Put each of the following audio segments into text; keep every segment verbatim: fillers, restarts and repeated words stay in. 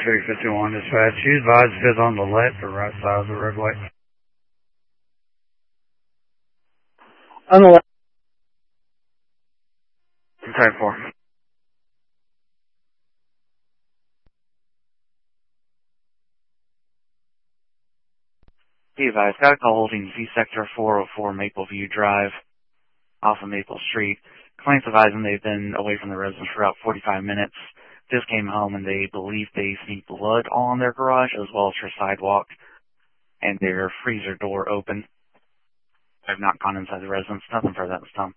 three fifty-one dispatch. You advise if it's on the left or right side of the roadway? On the left. ten four. Be advised, got a call holding V Sector four oh four Mapleview Drive off of Maple Street. Clients advising they've been away from the residence for about forty-five minutes. Just came home and they believe they see blood on their garage as well as her sidewalk and their freezer door open. I've not gone inside the residence. Nothing further at this time.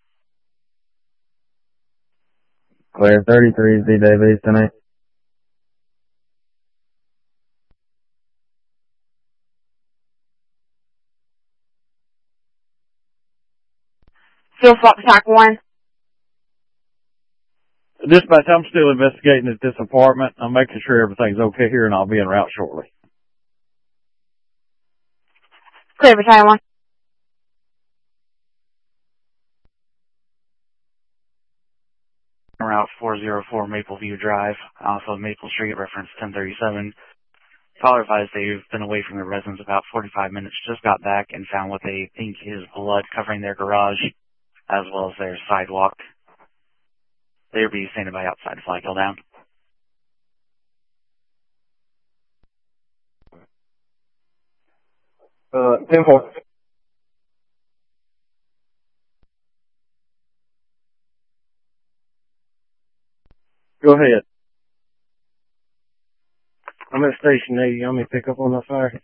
Clear thirty-three Z Davies tonight. Still Fox Attack one. Dispatch, I'm still investigating at this apartment. I'm making sure everything's okay here, and I'll be en route shortly. Clear Battalion one. Route four oh four Mapleview Drive, off of Maple Street, reference ten thirty-seven. Caller advised they've been away from the residence about forty-five minutes, just got back and found what they think is blood covering their garage as well as their sidewalk. They'll be standing by outside Flag Hill down. Uh, ten four. Go ahead. I'm at Station eighty. You want me to pick up on that fire?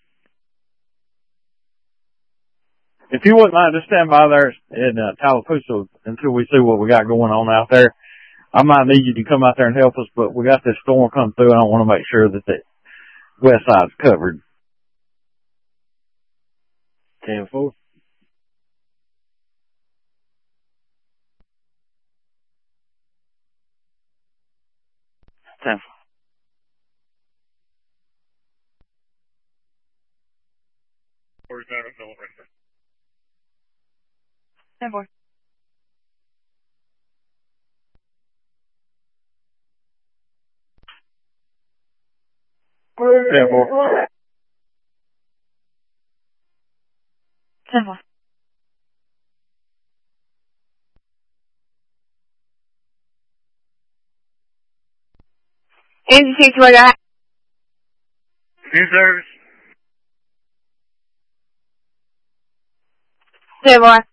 If you wouldn't mind, just stand by there in uh, Tallapoosa until we see what we got going on out there. I might need you to come out there and help us, but we got this storm coming through, and I want to make sure that the west side's covered. ten four. ten four. ten four. ten four. ten four. Angie Chase, where you at? New service. ten four.